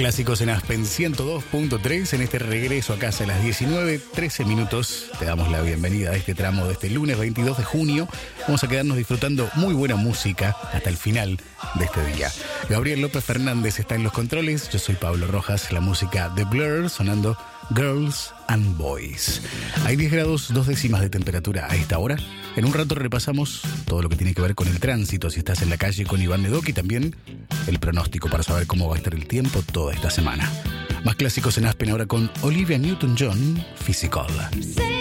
Clásicos en Aspen 102.3. En este regreso a casa a las 19:13 minutos. Te damos la bienvenida a este tramo de este lunes 22 de junio. Vamos a quedarnos disfrutando muy buena música hasta el final de este día. Gabriel López Fernández está en los controles. Yo soy Pablo Rojas. La música de Blur sonando Girls and Boys. Hay 10 grados 2 décimas de temperatura a esta hora. En un rato repasamos todo lo que tiene que ver con el tránsito, si estás en la calle, con Iván Nedoc, y también el pronóstico para saber cómo va a estar el tiempo toda esta semana. Más clásicos en Aspen ahora con Olivia Newton-John, Physical.